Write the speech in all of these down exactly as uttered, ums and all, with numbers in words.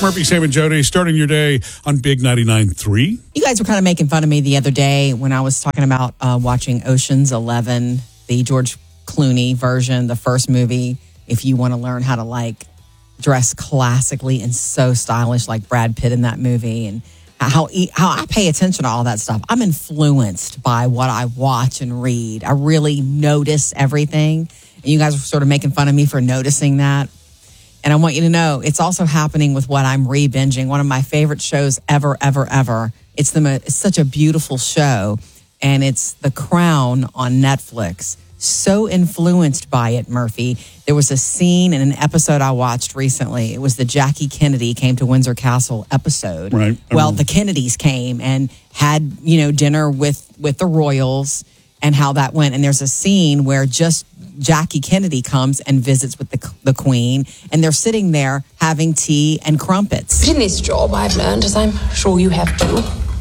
Murphy, Sam, and Jody, starting your day on Big ninety-nine point three. You guys were kind of making fun of me the other day when I was talking about uh, watching Ocean's Eleven, the George Clooney version, the first movie. If you want to learn how to like dress classically and so stylish like Brad Pitt in that movie, and how how I pay attention to all that stuff. I'm influenced by what I watch and read. I really notice everything. And you guys were sort of making fun of me for noticing that. And I want you to know it's also happening with what I'm re-binging. One of my favorite shows ever, ever, ever. It's the it's such a beautiful show, and it's The Crown on Netflix. So influenced by it, Murphy. There was a scene in an episode I watched recently. It was the Jackie Kennedy came to Windsor Castle episode. Right. Well, the Kennedys came and had, you know, dinner with, with the royals and how that went. And there's a scene where just Jackie Kennedy comes and visits with the, the Queen, and they're sitting there having tea and crumpets. In this job, I've learned, as I'm sure you have too,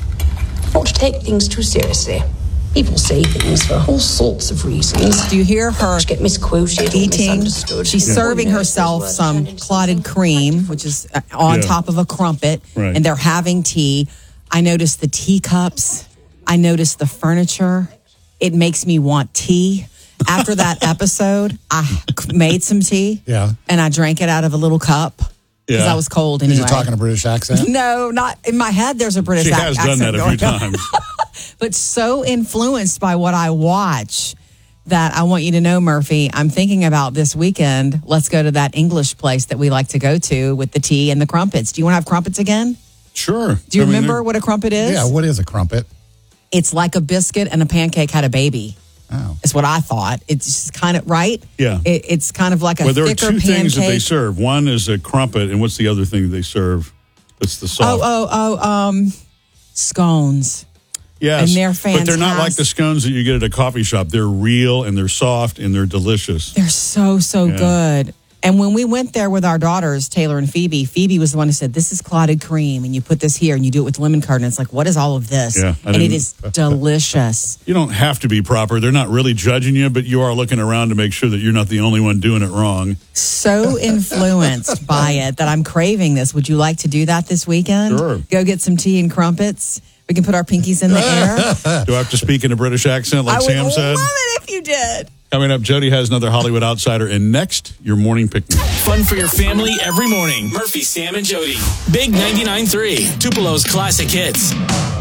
not to take things too seriously. People say things for all sorts of reasons. Do you hear her Get misquoted, eating? Misunderstood. She's Yeah. serving herself some clotted cream, which is uh, on Yeah. top of a crumpet, Right. and they're having tea. I noticed the teacups. I noticed the furniture. It makes me want tea. After that episode, I made some tea. Yeah. And I drank it out of a little cup because Yeah. I was cold Did anyway. you talk in a British accent? No, not in my head. There's a British She ac- has accent done that a few going on. times. But so influenced by what I watch that I want you to know, Murphy, I'm thinking about this weekend. Let's go to that English place that we like to go to with the tea and the crumpets. Do you want to have crumpets again? Sure. Do you I mean, remember they're- what a crumpet is? Yeah, what is a crumpet? It's like a biscuit and a pancake had a baby. Oh. Is what I thought. It's just kind of, right? Yeah. It, it's kind of like a Well, there are thicker two pancake. things that they serve. One is a crumpet, and what's the other thing that they serve? It's the Oh, soft. oh, oh, um, scones. Yes, and they're but they're not like fantastic. the scones that you get at a coffee shop. They're real, and they're soft, and they're delicious. They're so, so Yeah. good. And when we went there with our daughters, Taylor and Phoebe, Phoebe was the one who said, this is clotted cream, and you put this here, and you do it with lemon curd, and it's like, what is all of this? Yeah, I and it didn't- is delicious. You don't have to be proper. They're not really judging you, but you are looking around to make sure that you're not the only one doing it wrong. So influenced by it that I'm craving this. Would you like to do that this weekend? Sure. Go get some tea and crumpets. We can put our pinkies in the air. Do I have to speak in a British accent like I would Sam love said? it if you did. Coming up, Jody has another Hollywood Outsider, and next, your morning picnic. Fun for your family every morning. Murphy, Sam, and Jody. Big ninety-nine point three. Tupelo's classic hits.